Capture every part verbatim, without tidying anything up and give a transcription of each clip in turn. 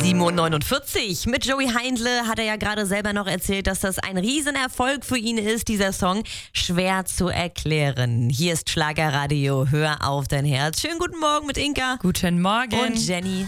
sieben Uhr neunundvierzig. Mit Joey Heindle hat er ja gerade selber noch erzählt, dass das ein Riesenerfolg für ihn ist, dieser Song. Schwer zu erklären. Hier ist Schlagerradio, hör auf dein Herz. Schönen guten Morgen mit Inka. Guten Morgen. Und Jenny.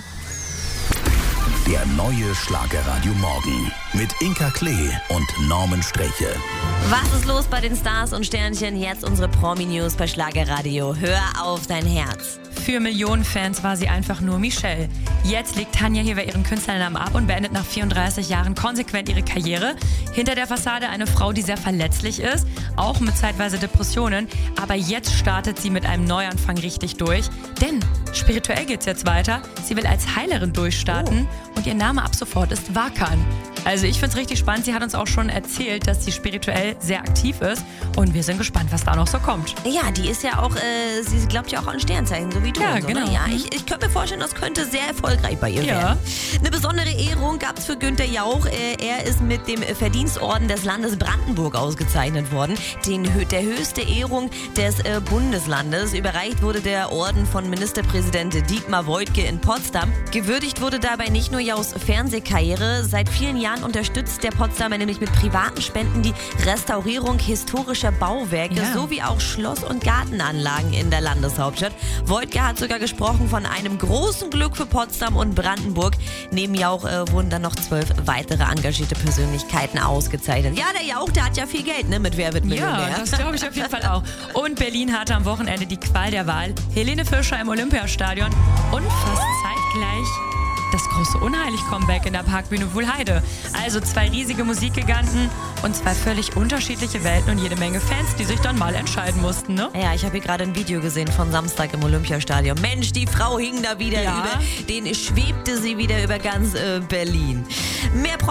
Der neue Schlagerradio Morgen mit Inka Klee und Norman Streche. Was ist los bei den Stars und Sternchen? Jetzt unsere Promi-News bei Schlagerradio. Hör auf dein Herz. Für Millionen Fans war sie einfach nur Michelle. Jetzt legt Tanja Hewer ihren Künstlernamen ab und beendet nach vierunddreißig Jahren konsequent ihre Karriere. Hinter der Fassade eine Frau, die sehr verletzlich ist, auch mit zeitweise Depressionen. Aber jetzt startet sie mit einem Neuanfang richtig durch. Denn spirituell geht's jetzt weiter. Sie will als Heilerin durchstarten oh. und ihr Name ab sofort ist Wakan. Also ich finde es richtig spannend. Sie hat uns auch schon erzählt, dass sie spirituell sehr aktiv ist. Und wir sind gespannt, was da noch so kommt. Ja, die ist ja auch, äh, sie glaubt ja auch an Sternzeichen, so wie du. Ja, und so, genau. Ne? Ja, ich, ich könnte mir vorstellen, das könnte sehr erfolgreich bei ihr ja. werden. Eine besondere Ehrung gab es für Günther Jauch. Äh, er ist mit dem Verdienstorden des Landes Brandenburg ausgezeichnet worden. Den, der höchste Ehrung des äh, Bundeslandes. Überreicht wurde der Orden von Ministerpräsident Dietmar Woidke in Potsdam. Gewürdigt wurde dabei nicht nur Jauchs Fernsehkarriere. Seit vielen Jahren unterstützt der Potsdamer nämlich mit privaten Spenden die Restaurierung historischer Bauwerke ja. sowie auch Schloss- und Gartenanlagen in der Landeshauptstadt. Woidke hat sogar gesprochen von einem großen Glück für Potsdam und Brandenburg. Neben Jauch äh, wurden dann noch zwölf weitere engagierte Persönlichkeiten ausgezeichnet. Ja, der Jauch, der hat ja viel Geld, ne, mit Wer wird Millionär. Ja, das glaube ich auf jeden Fall auch. Und Berlin hatte am Wochenende die Qual der Wahl. Helene Fischer im Olympiastadion und fast zeitgleich das große Unheilig-Comeback in der Parkbühne Wuhlheide. Also zwei riesige Musikgiganten und zwei völlig unterschiedliche Welten und jede Menge Fans, die sich dann mal entscheiden mussten, ne? Ja, ich habe hier gerade ein Video gesehen von Samstag im Olympiastadion. Mensch, die Frau hing da wieder ja. über, den schwebte sie wieder über ganz äh, Berlin. Mehr